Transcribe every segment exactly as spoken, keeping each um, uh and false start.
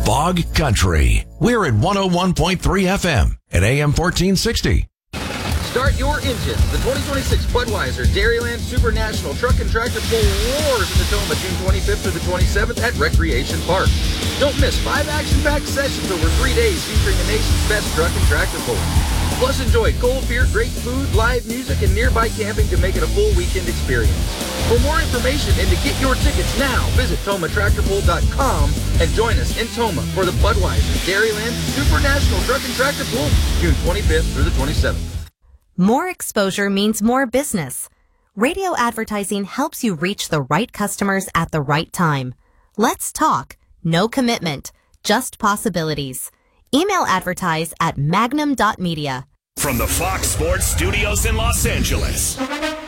Bog Country. We're at one oh one point three F M at A M fourteen sixty. Start your engines. The twenty twenty-six Budweiser Dairyland Super National Truck and Tractor Pull roars in Tacoma June twenty-fifth through the twenty-seventh at Recreation Park. Don't miss five action-packed sessions over three days featuring the nation's best truck and tractor pull. Plus, enjoy cold beer, great food, live music, and nearby camping to make it a full weekend experience. For more information and to get your tickets now, visit Toma Tractor Pull dot com and join us in Toma for the Budweiser Dairyland Super National Truck and Tractor Pull, June twenty-fifth through the twenty-seventh. More exposure means more business. Radio advertising helps you reach the right customers at the right time. Let's talk. No commitment, just possibilities. Email advertise at magnum dot media. From the Fox Sports Studios in Los Angeles,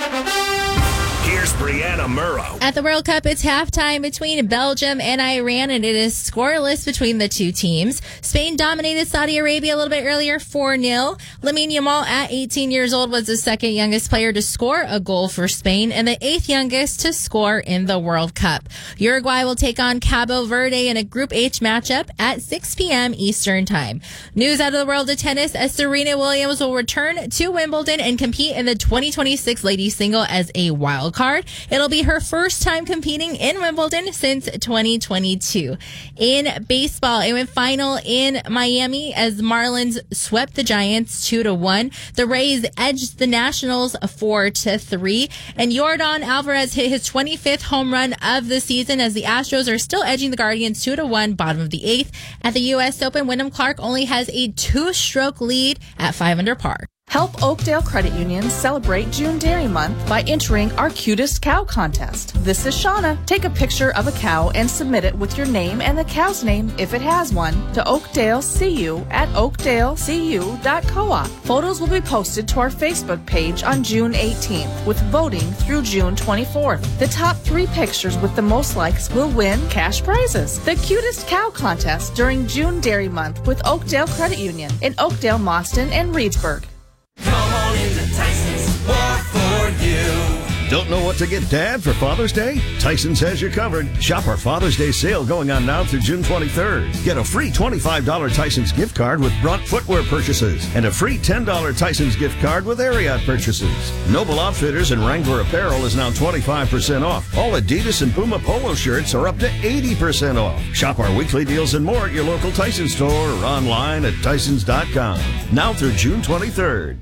here's Brianna Murrow. At the World Cup, it's halftime between Belgium and Iran, and it is scoreless between the two teams. Spain dominated Saudi Arabia a little bit earlier, four nil. Lamine Yamal, at eighteen years old, was the second youngest player to score a goal for Spain and the eighth youngest to score in the World Cup. Uruguay will take on Cabo Verde in a Group H matchup at six p.m. Eastern Time. News out of the world of tennis, as Serena Williams will return to Wimbledon and compete in the twenty twenty-six ladies single as a wild card. It'll be her first time competing in Wimbledon since twenty twenty-two. In baseball, it went final in Miami as Marlins swept the Giants two to one. The Rays edged the Nationals four to three. And Yordan Alvarez hit his twenty-fifth home run of the season as the Astros are still edging the Guardians two to one, bottom of the eighth. At the U S Open, Wyndham Clark only has a two-stroke lead at five under par. Help Oakdale Credit Union celebrate June Dairy Month by entering our Cutest Cow Contest. This is Shauna. Take a picture of a cow and submit it with your name and the cow's name, if it has one, to Oakdale C U at oakdale c u dot coop. Photos will be posted to our Facebook page on June eighteenth, with voting through June twenty-fourth. The top three pictures with the most likes will win cash prizes. The Cutest Cow Contest during June Dairy Month with Oakdale Credit Union in Oakdale, Mauston, and Reedsburg. Come on into Tyson's, more for you. Don't know what to get Dad for Father's Day? Tyson's has you covered. Shop our Father's Day sale going on now through June twenty-third. Get a free twenty-five dollars Tyson's gift card with Brunt footwear purchases and a free ten dollars Tyson's gift card with Ariat purchases. Noble Outfitters and Wrangler apparel is now twenty-five percent off. All Adidas and Puma polo shirts are up to eighty percent off. Shop our weekly deals and more at your local Tyson store or online at tysons dot com. Now through June twenty-third.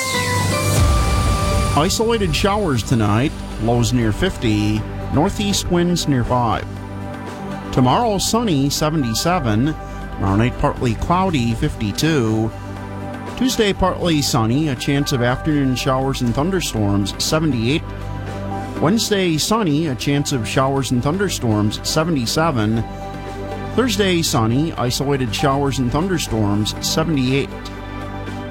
Isolated showers tonight, lows near fifty, northeast winds near five. Tomorrow sunny, seventy-seven. Tomorrow night partly cloudy, fifty-two. Tuesday partly sunny, a chance of afternoon showers and thunderstorms, seventy-eight. Wednesday sunny, a chance of showers and thunderstorms, seventy-seven. Thursday sunny, isolated showers and thunderstorms, seventy-eight.